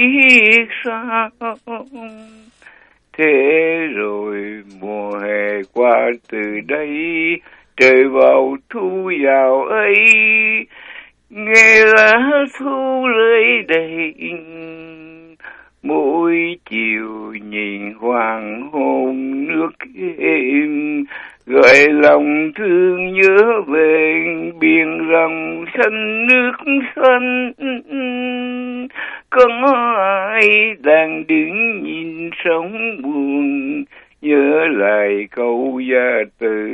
biết sao. Thế rồi mùa hè qua từ đây, trời vào thu vào ấy, nghe lá thu rơi đầy. Mỗi chiều nhìn hoàng hôn nước êm, gợi lòng thương nhớ về biển rộng xanh nước xanh. Có ai đang đứng nhìn sóng buồn, nhớ lại câu gia từ,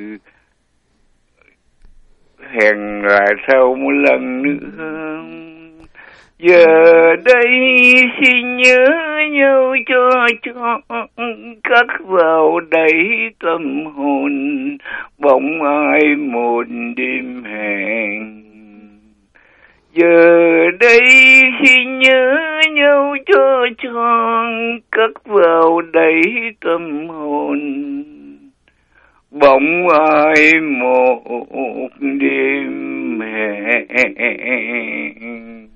hẹn lại sau một lần nữa. Giờ đây xin nhớ nhau cho cất vào đầy tâm hồn, bóng ai một đêm hẹn. Giờ đây xin nhớ nhau cho cất vào đầy tâm hồn, bóng ai một đêm hẹn.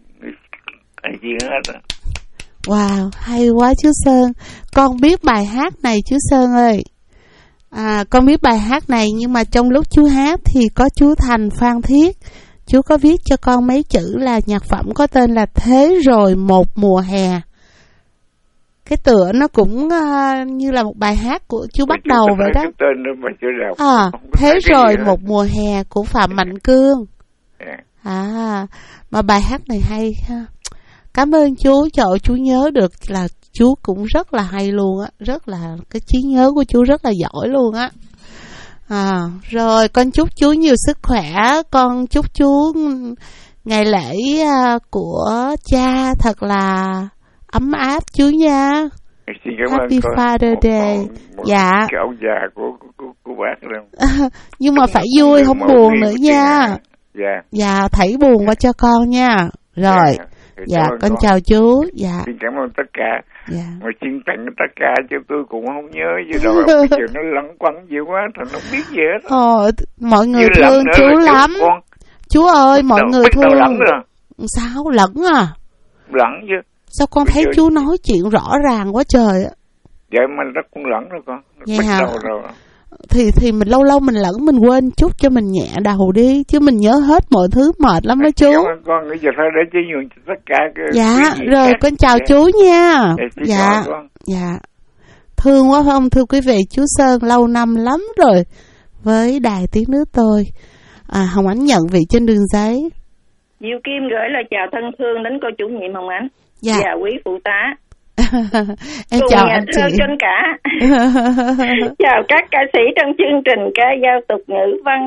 Wow, hay quá chú Sơn. Con biết bài hát này chú Sơn ơi. Con biết bài hát này, nhưng mà trong lúc chú hát thì có chú Thành Phan Thiết, chú có viết cho con mấy chữ là nhạc phẩm có tên là Thế rồi một mùa hè. Cái tựa nó cũng như là một bài hát của chú bắt đầu vậy đó. Thế rồi một mùa hè của Phạm Mạnh Cương. Mà bài hát này hay ha. Cảm ơn chú, trời ơi, chú nhớ được là chú cũng rất là hay luôn á, rất là cái trí nhớ của chú rất là giỏi luôn á. Rồi con chúc chú nhiều sức khỏe, con chúc chú ngày lễ của cha thật là ấm áp chú nha. Xin cảm ơn Happy Father Day. Dạ. Cái ông già của bác đâu. Nhưng mà phải vui không buồn nữa nha. Dạ, thảy buồn qua cho con nha. Rồi. Dạ, con chào chú. Dạ. Xin cảm ơn tất cả. Dạ. Mà xin tặng tất cả cho tôi cũng không nhớ gì đâu. Bây giờ nó lẫn quẩn nhiều quá, thì nó biết gì hết. Mọi người thương chú lắm. Chú ơi, mọi người thương. Lẫn rồi. Sao lẫn à? Lẫn chứ. Sao con thấy chú nói chuyện rõ ràng quá trời ạ? Vậy mà nó cũng lẫn rồi con. Dạ. Rồi. Thì mình lâu lâu mình lẫn, mình quên chút cho mình nhẹ đầu đi, chứ mình nhớ hết mọi thứ mệt lắm đó chú. Con bây giờ thôi để chứ nhường tất cả cái. Dạ, rồi con chào chú nha. Dạ. Dạ. Thương quá không thưa quý vị, chú Sơn lâu năm lắm rồi với Đài Tiếng Nước tôi. Hồng Ánh nhận vị trên đường giấy. Diệu Kim gửi lời chào thân thương đến cô chủ nhiệm Hồng Ánh. Dạ. Và quý phụ tá. Em chào anh chị. Trên cả. Chào các ca sĩ trong chương trình ca dao tục ngữ văn